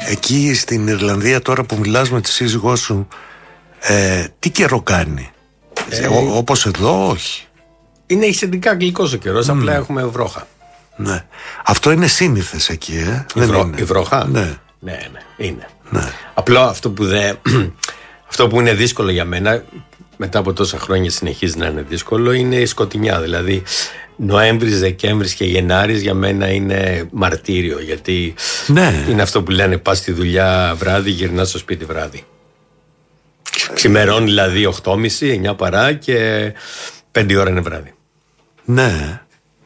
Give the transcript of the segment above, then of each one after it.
Εκεί στην Ιρλανδία τώρα που μιλάς με τη σύζυγό σου, τι καιρό κάνει? Όπως εδώ, όχι. Είναι εξαιρετικά αγγλικός ο καιρός, απλά έχουμε βρόχα. Ναι. Αυτό είναι σύνηθες εκεί, Η βρόχα? Ναι. Ναι, είναι. Ναι. Απλά αυτό που είναι δύσκολο για μένα, μετά από τόσα χρόνια συνεχίζει να είναι δύσκολο, είναι η σκοτεινιά. Δηλαδή Νοέμβρης, Δεκέμβρης και Γενάρης για μένα είναι μαρτύριο, γιατί είναι αυτό που λένε πας στη δουλειά βράδυ, γυρνάς στο σπίτι βράδυ. Ξημερώνει δηλαδή 8.30, 9 παρά και 5 ώρα είναι βράδυ. Ναι.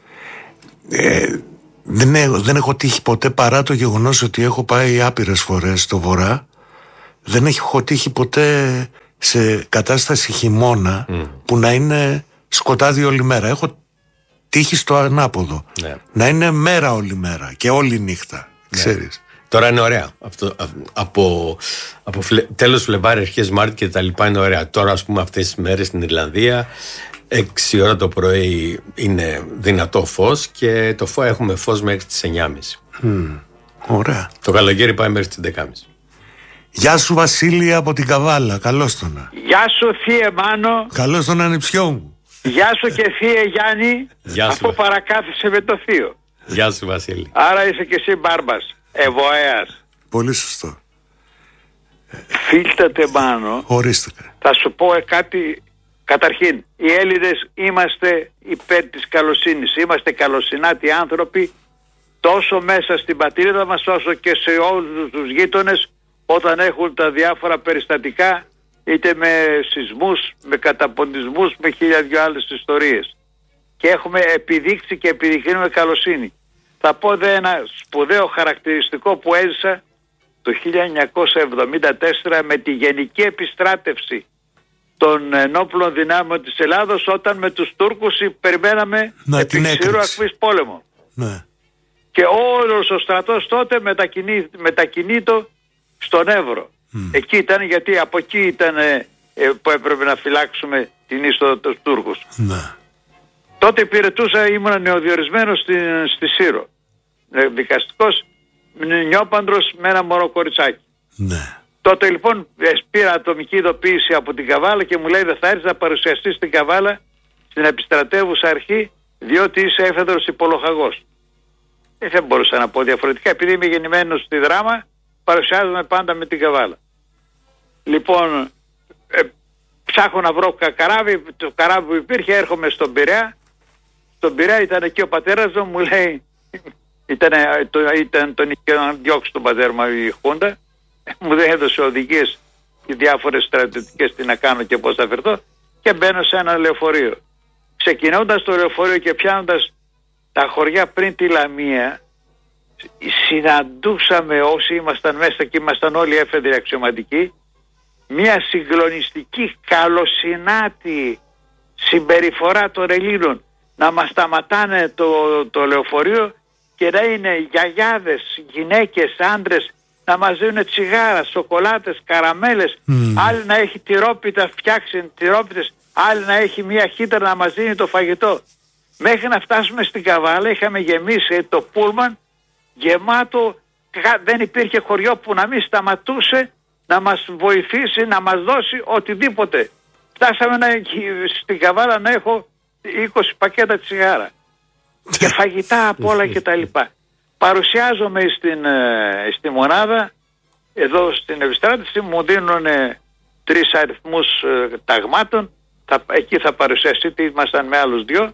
Δεν έχω τύχει ποτέ, παρά το γεγονός ότι έχω πάει άπειρες φορές στο βορρά, δεν έχω τύχει ποτέ σε κατάσταση χειμώνα που να είναι σκοτάδι όλη μέρα. Έχω τύχει στο ανάποδο. Ναι. Να είναι μέρα όλη μέρα και όλη νύχτα. Ξέρεις. Τώρα είναι ωραία. Από τέλος Φλεβάρι, αρχές Μάρτη και τα λοιπά είναι ωραία. Τώρα, ας πούμε, αυτές τις μέρες στην Ιρλανδία, 6 ώρα το πρωί είναι δυνατό φως και έχουμε φως μέχρι τις 9.30. Ωραία. Το καλοκαίρι πάει μέχρι τις 10.30. Γεια σου Βασίλη από την Καβάλα, καλώς τον. Γεια σου θύε Μάνο. Καλώς τον ανιψιό μου. Γεια σου και θύε Γιάννη. Αφού παρακάθισε με το θείο. Γεια σου Βασίλη. Άρα είσαι και εσύ μπάρμπας, ευωέας. Πολύ σωστό. Φίλτατε Μάνο. Ορίστε. Θα σου πω κάτι. Καταρχήν, οι Έλληνες είμαστε υπέρ της καλοσύνης. Είμαστε καλοσυνάτοι άνθρωποι, τόσο μέσα στην πατρίδα μας όσο και σε όλους τους γείτονες, όταν έχουν τα διάφορα περιστατικά, είτε με σεισμούς, με καταποντισμούς, με 1000 άλλες ιστορίες. Και έχουμε επιδείξει και επιδεικνύουμε καλοσύνη. Θα πω ένα σπουδαίο χαρακτηριστικό που έζησα το 1974 με τη γενική επιστράτευση των ενόπλων δυνάμεων της Ελλάδος, όταν με τους Τούρκους περιμέναμε επί Ξηρού Ακμής πόλεμο. Ναι. Και όλος ο στρατός τότε μετακινείτο στον Εύρο. Εκεί ήταν, γιατί από εκεί ήταν που έπρεπε να φυλάξουμε την είσοδο τους Τούρκους. Ναι. Τότε υπηρετούσα, ήμουν νεοδιορισμένος στη Σύρο. Δικαστικός, νιόπαντρος με ένα μωρό κοριτσάκι. Ναι. Τότε λοιπόν πήρα ατομική ειδοποίηση από την Καβάλα και μου λέει δεν θα έρθεις να παρουσιαστείς στην Καβάλα στην επιστρατεύουσα αρχή, διότι είσαι έφεδρος υπολοχαγός. Δεν μπορούσα να πω διαφορετικά, επειδή είμαι γεννημένος στη Δράμα, παρουσιάζομαι πάντα με την Καβάλα. Λοιπόν, ψάχνω να βρω καράβι, το καράβι που υπήρχε, έρχομαι στον Πειραιά. Στον Πειραιά ήταν εκεί ο πατέρας μου λέει, τον είχε να διώξει τον πατέρα μου η Χούντα, μου έδωσε οδηγίες και διάφορες στρατιωτικές τι να κάνω και πώς θα φερθώ, και μπαίνω σε ένα λεωφορείο. Ξεκινώντας το λεωφορείο και πιάνοντας τα χωριά πριν τη Λαμία, συναντούσαμε όσοι ήμασταν μέσα και ήμασταν όλοι έφεδροι αξιωματικοί, μια συγκλονιστική καλοσυνάτη συμπεριφορά των Ελλήνων, να μας σταματάνε το λεωφορείο και να είναι γιαγιάδες, γυναίκες, άντρες, να μας δίνουν τσιγάρα, σοκολάτες, καραμέλες, άλλοι να έχει τυρόπιτα, φτιάξει τυρόπιτες, άλλοι να έχει μια χύτρα να μας δίνει το φαγητό. Μέχρι να φτάσουμε στην Καβάλα είχαμε γεμίσει το πούλμαν γεμάτο, δεν υπήρχε χωριό που να μην σταματούσε να μας βοηθήσει, να μας δώσει οτιδήποτε. Φτάσαμε στην Καβάλα να έχω 20 πακέτα τσιγάρα και φαγητά από όλα και τα λοιπά. Παρουσιάζομαι στη μονάδα, εδώ στην επιστράτευση, μου δίνουν 3 αριθμούς ταγμάτων, εκεί θα παρουσιαστείτε, ήμασταν με άλλους 2.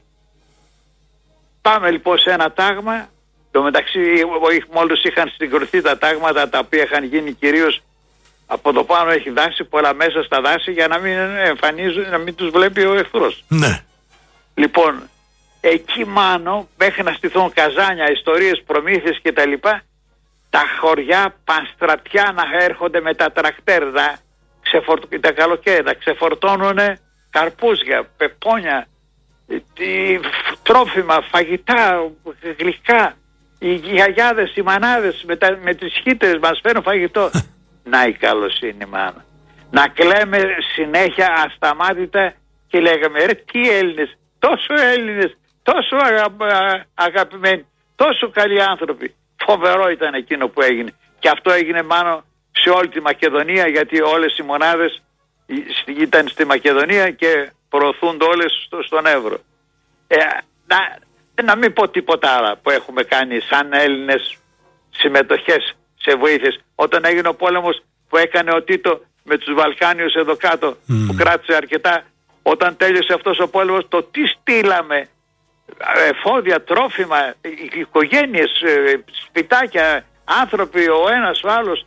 Πάμε λοιπόν σε ένα τάγμα, το μεταξύ μόλις είχαν συγκρουθεί τα τάγματα τα οποία είχαν γίνει κυρίως από το πάνω, έχει δάση, πολλά μέσα στα δάση για να μην εμφανίζουν, να μην τους βλέπει ο εχθρός. Ναι. Λοιπόν, εκεί μάνο, μέχρι να στηθούν καζάνια, ιστορίες, προμήθειες κτλ. Τα χωριά πανστρατιά να έρχονται με τα τρακτέρ, τα καλοκαίρια, να ξεφορτώνουν καρπούζια, πεπόνια, τρόφιμα, φαγητά, γλυκά. Οι γιαγιάδες, οι μανάδες με τις χύτρες μας φέρνουν φαγητό. Να η καλοσύνη μάνα. Να κλαίμε συνέχεια ασταμάτητα και λέγαμε ρε τι Έλληνες, τόσο αγαπημένοι, τόσο καλοί άνθρωποι. Φοβερό ήταν εκείνο που έγινε. και αυτό έγινε μάλλον σε όλη τη Μακεδονία, γιατί όλες οι μονάδες ήταν στη Μακεδονία και προωθούνται όλες στον Εύρο. Να μην πω τίποτα άλλα που έχουμε κάνει σαν Έλληνες συμμετοχές σε βοήθειες. Όταν έγινε ο πόλεμος που έκανε ο Τίτο με τους Βαλκάνιους εδώ κάτω, που κράτησε αρκετά, όταν τέλειωσε αυτός ο πόλεμος, το τι στείλαμε, εφόδια, τρόφιμα, οικογένειες, σπιτάκια, άνθρωποι, ο ένας ο άλλος,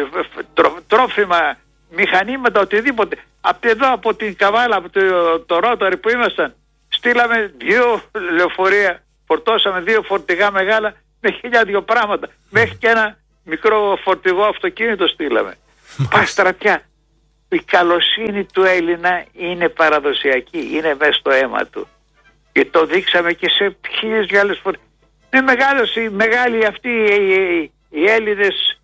τρόφιμα, μηχανήματα, οτιδήποτε. Από την Καβάλα, από το Ρόταρι που ήμασταν, στείλαμε 2 λεωφορεία, φορτώσαμε 2 φορτηγά μεγάλα με 1000 πράγματα. Μέχρι και ένα μικρό φορτηγό αυτοκίνητο στείλαμε. Παστρατιά. Η καλοσύνη του Έλληνα είναι παραδοσιακή, είναι μέσα στο αίμα του. Και το δείξαμε και σε 1000 άλλες φορές. Είναι μεγάλοι αυτοί οι Έλληνες,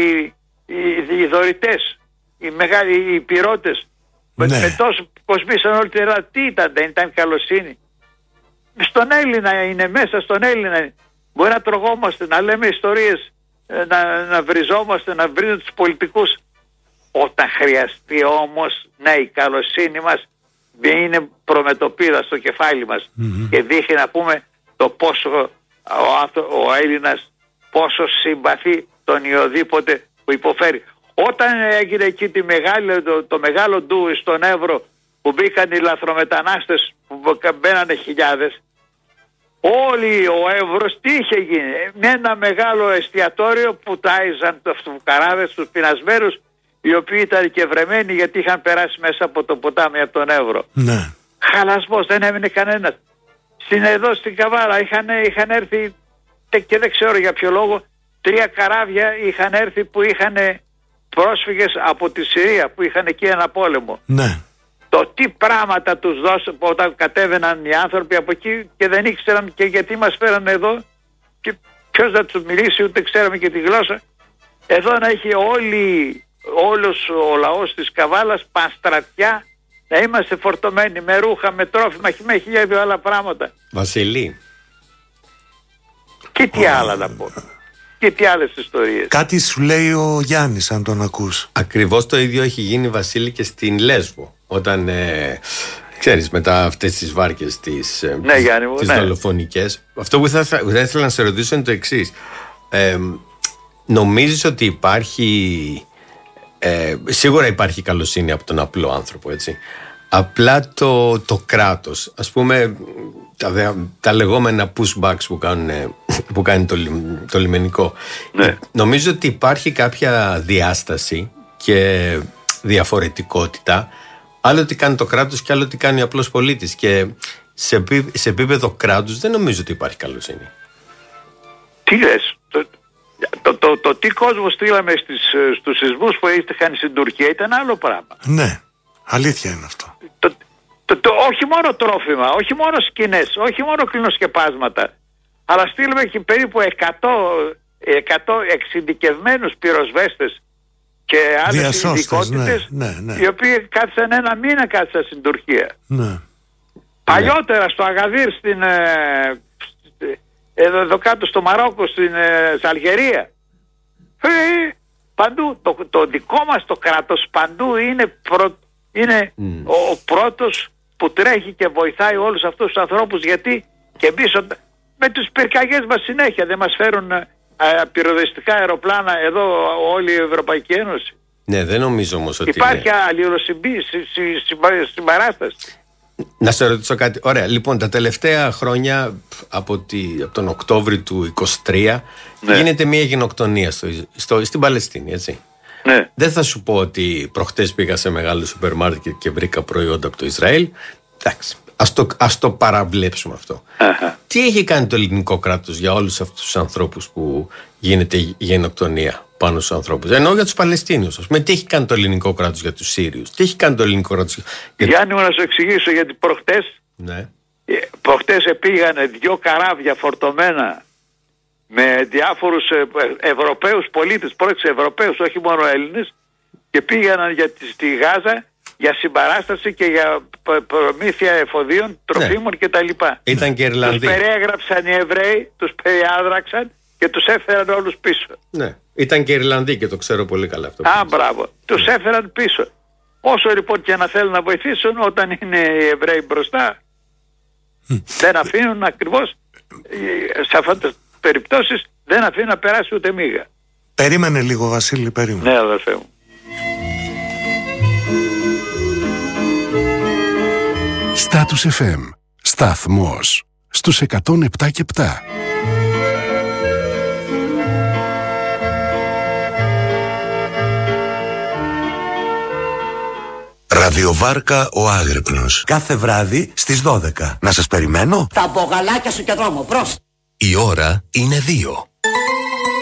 οι δωρητές, οι πυρώτες. Με τόσο κοσμήσαν όλη την Ελλάδα. Τι ήταν, δεν ήταν καλοσύνη? Στον Έλληνα είναι, μέσα στον Έλληνα. Μπορεί να τρογόμαστε, να λέμε ιστορίες, να βριζόμαστε, να βρίζουμε τους πολιτικούς. Όταν χρειαστεί όμως, ναι, η καλοσύνη μας είναι προμετωπίδα στο κεφάλι μας και δείχνει, να πούμε, το πόσο ο Έλληνας πόσο συμπαθεί τον ιοδήποτε που υποφέρει. Όταν έγινε εκεί το μεγάλο ντου στον Εύρο, που μπήκαν οι λαθρομετανάστες που μπαίνανε χιλιάδες, όλοι ο Εύρος τι είχε γίνει? Ένα μεγάλο εστιατόριο που τάιζαν τους φουκαράδες, τους πεινασμένους, οι οποίοι ήταν και βρεμένοι γιατί είχαν περάσει μέσα από το ποτάμι, από τον Εύρο. Ναι. Χαλασμός, δεν έμεινε κανένας. Εδώ στην Καβάλα είχαν έρθει, και δεν ξέρω για ποιο λόγο, 3 καράβια είχαν έρθει που είχαν πρόσφυγες από τη Συρία, που είχαν εκεί ένα πόλεμο. Ναι. Το τι πράγματα τους δώσαν όταν κατέβαιναν οι άνθρωποι από εκεί και δεν ήξεραν και γιατί μας φέραν εδώ και ποιος θα τους μιλήσει, ούτε ξέραμε και τη γλώσσα. Εδώ να έχει όλος ο λαός της Καβάλας παστρατιά, να είμαστε φορτωμένοι με ρούχα, με τρόφιμα, με 1000 άλλα πράγματα. Βασιλή. Και τι άλλα να πω. Και τι άλλες ιστορίες. Κάτι σου λέει ο Γιάννης, αν τον ακούς. Ακριβώς το ίδιο έχει γίνει, Βασίλη, και στην Λέσβο. Όταν, ξέρεις, μετά αυτές τις βάρκες τις δολοφονικές. Αυτό που θα ήθελα να σε ρωτήσω είναι το εξής. Νομίζεις ότι υπάρχει... σίγουρα υπάρχει καλοσύνη από τον απλό άνθρωπο, έτσι. Απλά το κράτος, ας πούμε, τα λεγόμενα pushbacks που κάνει το λιμενικό. Ναι. Νομίζω ότι υπάρχει κάποια διάσταση και διαφορετικότητα, άλλο τι κάνει το κράτος και άλλο τι κάνει ο απλός πολίτης, και σε επίπεδο κράτους δεν νομίζω ότι υπάρχει καλοσύνη. Τι λες? Το τι κόσμο στείλαμε στους σεισμούς που είχαν στην Τουρκία ήταν άλλο πράγμα. Ναι, αλήθεια είναι αυτό. Όχι μόνο τρόφιμα, όχι μόνο σκηνές, όχι μόνο κλινοσκεπάσματα, αλλά στείλουμε και περίπου 100 εξειδικευμένους πυροσβέστες και άλλες ειδικότητες, ναι. Οι οποίοι κάθισαν 1 μήνα στην Τουρκία. Ναι. Παλιότερα στο Αγαδίρ, εδώ κάτω στο Μαρόκο, στην Αλγερία, παντού το δικό μας το κράτος παντού είναι ο πρώτος που τρέχει και βοηθάει όλους αυτούς τους ανθρώπους, γιατί και εμείς με τους πυρκαγιές μας συνέχεια δεν μας φέρουν πυροσβεστικά αεροπλάνα εδώ όλη η Ευρωπαϊκή Ένωση. Ναι, δεν νομίζω όμως ότι υπάρχει συμπαράσταση. Να σε ρωτήσω κάτι. Ωραία, λοιπόν, τα τελευταία χρόνια από τον Οκτώβρη του 23 γίνεται μια γενοκτονία στην Παλαιστίνη, έτσι. Ναι. Δεν θα σου πω ότι προχτές πήγα σε μεγάλο σούπερ μάρκετ και βρήκα προϊόντα από το Ισραήλ. Εντάξει, ας το παραβλέψουμε αυτό. Τι έχει κάνει το ελληνικό κράτος για όλους αυτούς τους ανθρώπους που γίνεται γενοκτονία πάνω στους ανθρώπους? Εννοώ για τους Παλαιστίνιους, ας πούμε. Τι έχει κάνει το ελληνικό κράτος για τους Σύριους? Τι έχει κάνει το ελληνικό κράτος Γιάννη μου, να σου εξηγήσω, γιατί προχτές πήγανε 2 καράβια φορτωμένα με διάφορους Ευρωπαίους πολίτες, Ευρωπαίους, όχι μόνο Έλληνες, και πήγαιναν στη Γάζα για συμπαράσταση και για προμήθεια εφοδίων, τροφίμων κτλ. Ήταν και Ιρλανδοί. Τους περιέγραψαν οι Εβραίοι, τους περιάδραξαν και τους έφεραν όλους πίσω. Ναι, ήταν και Ιρλανδοί και το ξέρω πολύ καλά αυτό. Μπράβο. Τους έφεραν πίσω. Όσο λοιπόν και να θέλουν να βοηθήσουν, όταν είναι οι Εβραίοι μπροστά, δεν αφήνουν ακριβώς, σε αυτές τις περιπτώσεις δεν αφήνουν να περάσει ούτε μίγα. Περίμενε λίγο, Βασίλη, περίμενε. Ναι, αδερφέ μου. Status FM. Σταθμός στους 107 και 7. Ραδιοβάρκα ο Άγρυπνος. Κάθε βράδυ στις 12. Να σας περιμένω. Τα μπογαλάκια σου και δρόμο, προς. Η ώρα είναι 2.